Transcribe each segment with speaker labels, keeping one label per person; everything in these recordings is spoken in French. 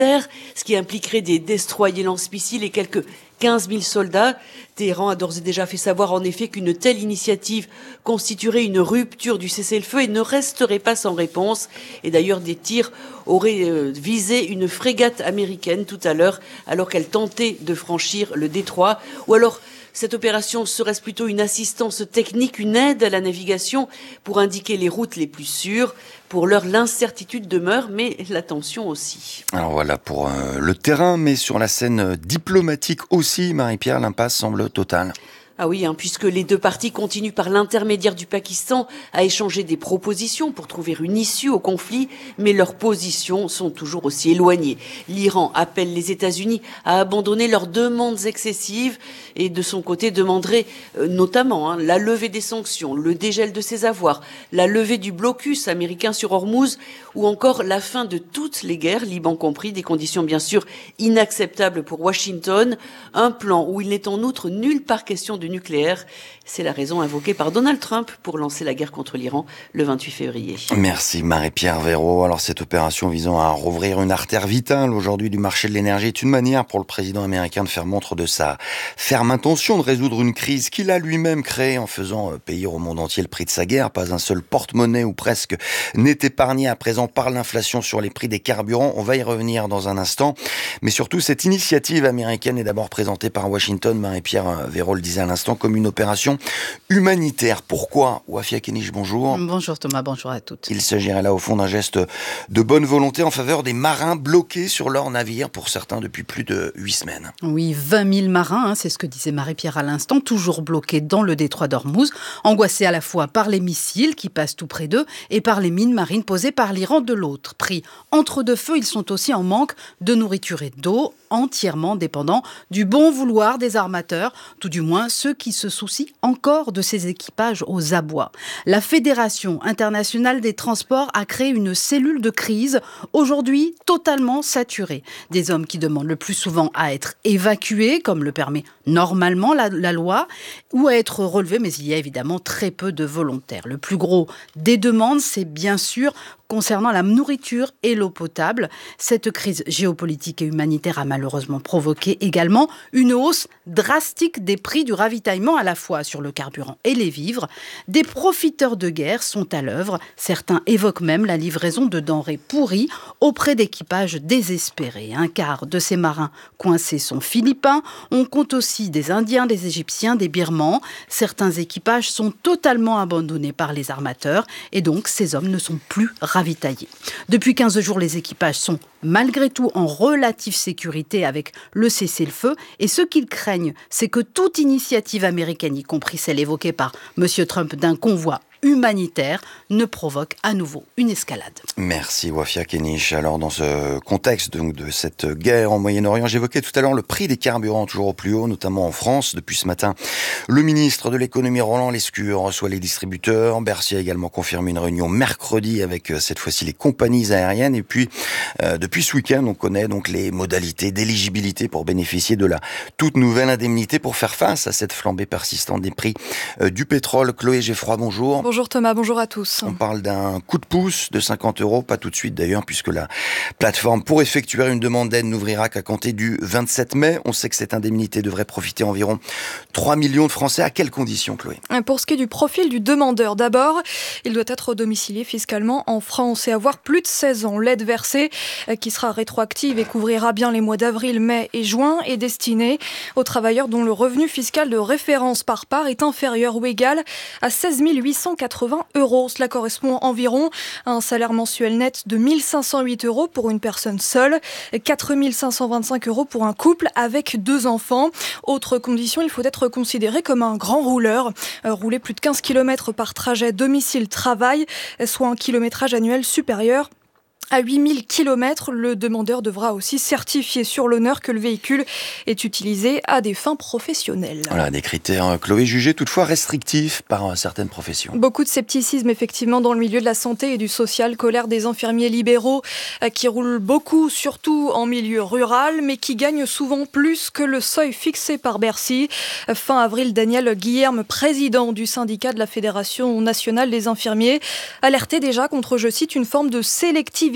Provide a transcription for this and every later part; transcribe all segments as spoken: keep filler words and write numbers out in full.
Speaker 1: ce qui impliquerait des destroyers lance-missiles et quelques quinze mille soldats. Téhéran a d'ores et déjà fait savoir en effet qu'une telle initiative constituerait une rupture du cessez-le-feu et ne resterait pas sans réponse. Et d'ailleurs, des tirs auraient euh, visé une frégate américaine tout à l'heure, alors qu'elle tentait de franchir le détroit. Ou alors, cette opération serait plutôt une assistance technique, une aide à la navigation pour indiquer les routes les plus sûres. Pour l'heure, l'incertitude demeure, mais la tension aussi.
Speaker 2: Alors voilà pour euh, le terrain, mais sur la scène diplomatique aussi, Marie-Pierre, l'impasse semble totale.
Speaker 1: Ah oui, hein, puisque les deux parties continuent par l'intermédiaire du Pakistan à échanger des propositions pour trouver une issue au conflit, mais leurs positions sont toujours aussi éloignées. L'Iran appelle les États-Unis à abandonner leurs demandes excessives et de son côté demanderait euh, notamment hein, la levée des sanctions, le dégel de ses avoirs, la levée du blocus américain sur Hormuz ou encore la fin de toutes les guerres, Liban compris, des conditions bien sûr inacceptables pour Washington, un plan où il n'est en outre nulle part question de nucléaire. C'est la raison invoquée par Donald Trump pour lancer la guerre contre l'Iran le vingt-huit février.
Speaker 2: Merci Marie-Pierre Véraud. Alors cette opération visant à rouvrir une artère vitale aujourd'hui du marché de l'énergie est une manière pour le président américain de faire montre de sa ferme intention de résoudre une crise qu'il a lui-même créée en faisant payer au monde entier le prix de sa guerre. Pas un seul porte-monnaie ou presque n'est épargné à présent par l'inflation sur les prix des carburants. On va y revenir dans un instant. Mais surtout, cette initiative américaine est d'abord présentée par Washington, Marie-Pierre Véraud le disait à l'instant, comme une opération humanitaire. Pourquoi ? Wafia Kenich, bonjour.
Speaker 3: Bonjour Thomas, bonjour à toutes.
Speaker 2: Il s'agirait là au fond d'un geste de bonne volonté en faveur des marins bloqués sur leur navire, pour certains depuis plus de huit semaines.
Speaker 3: Oui, vingt mille marins, hein, c'est ce que disait Marie-Pierre à l'instant, toujours bloqués dans le détroit d'Ormuz, angoissés à la fois par les missiles qui passent tout près d'eux et par les mines marines posées par l'Iran de l'autre. Pris entre deux feux, ils sont aussi en manque de nourriture et d'eau, entièrement dépendants du bon vouloir des armateurs, tout du moins ceux qui se soucient encore de ces équipages aux abois. La Fédération internationale des transports a créé une cellule de crise, aujourd'hui totalement saturée. Des hommes qui demandent le plus souvent à être évacués, comme le permet normalement la, la loi, ou à être relevés, mais il y a évidemment très peu de volontaires. Le plus gros des demandes, c'est bien sûr concernant la nourriture et l'eau potable. Cette crise géopolitique et humanitaire a malheureusement provoqué également une hausse drastique des prix du ravitaillement, à la fois sur le carburant et les vivres. Des profiteurs de guerre sont à l'œuvre. Certains évoquent même la livraison de denrées pourries auprès d'équipages désespérés. Un quart de ces marins coincés sont philippins. On compte aussi des Indiens, des Égyptiens, des Birmans. Certains équipages sont totalement abandonnés par les armateurs et donc ces hommes ne sont plus ravitaillés. Depuis quinze jours, les équipages sont malgré tout en relative sécurité avec le cessez-le-feu. Et ce qu'ils craignent, c'est que toute initiative américaine, y compris celle évoquée par M. Trump d'un convoi humanitaire, ne provoque à nouveau une escalade.
Speaker 2: Merci Wafia Kenich. Alors dans ce contexte donc, de cette guerre en Moyen-Orient, j'évoquais tout à l'heure le prix des carburants toujours au plus haut, notamment en France. Depuis ce matin, le ministre de l'économie Roland Lescure reçoit les distributeurs. Bercy a également confirmé une réunion mercredi avec cette fois-ci les compagnies aériennes. Et puis euh, depuis ce week-end, on connaît donc les modalités d'éligibilité pour bénéficier de la toute nouvelle indemnité pour faire face à cette flambée persistante des prix euh, du pétrole. Chloé Geffroy, bonjour.
Speaker 4: Bonjour Thomas, bonjour à tous.
Speaker 2: On parle d'un coup de pouce de cinquante euros, pas tout de suite d'ailleurs, puisque la plateforme pour effectuer une demande d'aide n'ouvrira qu'à compter du vingt-sept mai. On sait que cette indemnité devrait profiter à environ trois millions de Français. À quelles conditions, Chloé ?
Speaker 4: Pour ce qui est du profil du demandeur, d'abord, il doit être domicilié fiscalement en France et avoir plus de seize ans. L'aide versée, qui sera rétroactive et couvrira bien les mois d'avril, mai et juin, est destinée aux travailleurs dont le revenu fiscal de référence par part est inférieur ou égal à seize mille huit cent quatre-vingts euros. Cela correspond environ à un salaire mensuel net de mille cinq cent huit euros pour une personne seule, quatre mille cinq cent vingt-cinq euros pour un couple avec deux enfants. Autre condition, il faut être considéré comme un grand rouleur, euh, rouler plus de quinze kilomètres par trajet domicile-travail, soit un kilométrage annuel supérieur à huit mille kilomètres. Le demandeur devra aussi certifier sur l'honneur que le véhicule est utilisé à des fins professionnelles.
Speaker 2: Voilà, des critères, Chloé, jugés toutefois restrictifs par certaines professions.
Speaker 4: Beaucoup de scepticisme, effectivement, dans le milieu de la santé et du social. Colère des infirmiers libéraux euh, qui roulent beaucoup, surtout en milieu rural, mais qui gagnent souvent plus que le seuil fixé par Bercy. Fin avril, Daniel Guilherme, président du syndicat de la Fédération nationale des infirmiers, alertait déjà contre, je cite, une forme de sélectivité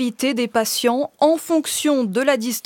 Speaker 4: mobilité des patients en fonction de la distance